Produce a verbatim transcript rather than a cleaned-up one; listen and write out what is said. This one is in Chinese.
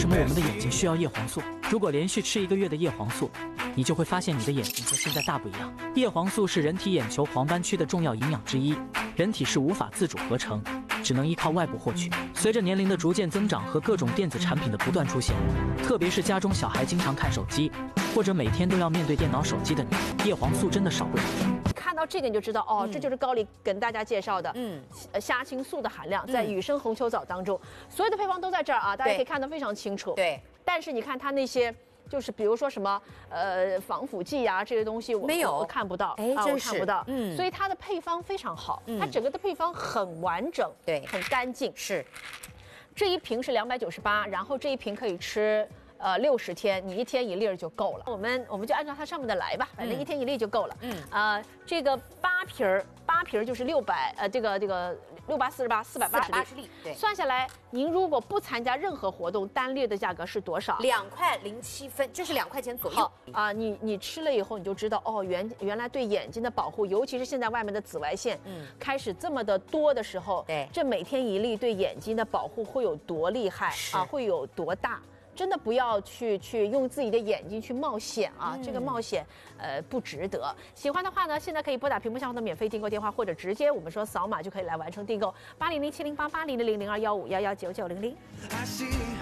什么我们的眼睛需要叶黄素？如果连续吃一个月的叶黄素，你就会发现你的眼睛和现在大不一样。叶黄素是人体眼球黄斑区的重要营养之一，人体是无法自主合成，只能依靠外部获取。随着年龄的逐渐增长和各种电子产品的不断出现，特别是家中小孩经常看手机，或者每天都要面对电脑、手机的你，叶黄素真的少不了。 看到这个你就知道哦， 嗯、 这就是高丽跟大家介绍的，嗯，虾青素的含量在雨生红球藻当中，嗯、所有的配方都在这儿啊，大家可以看得非常清楚。 对， 但是你看它那些。就是比如说什么呃防腐剂啊这些东西我没有我看不到， 哎， 啊、 真我看不到， 嗯， 所以它的配方非常好， 嗯、 它整个的配方很完整， 对， 很干净。 是， 这一瓶是两百九十八，然后这一瓶可以吃呃六十天，你一天一粒就够了。我们我们就按照它上面的来吧，反正一天一粒就够了。嗯，呃，这个八瓶儿八瓶儿就是六百呃这个这个六八四十八四百八十粒， 对， 算下来您如果不参加任何活动，单粒的价格是多少？ 两块零七分，这是两块钱左右。 啊、呃，你你吃了以后你就知道哦，原原来对眼睛的保护，尤其是现在外面的紫外线嗯开始这么的多的时候， 对， 这每天一粒对眼睛的保护会有多厉害啊，会有多大？真的不要去去用自己的眼睛去冒险啊！嗯、这个冒险，呃，不值得。喜欢的话呢，现在可以拨打屏幕上方的免费订购电话，或者直接我们说扫码就可以来完成订购，八零零七零八八零零零零二幺五幺幺九九零零。